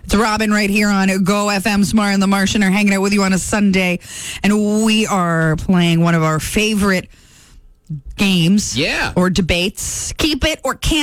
It's Robin right here on Go FM. Smart and the Martian are hanging out with you on a Sunday, and we are playing one of our favorite games Yeah. or debates. Keep it or can't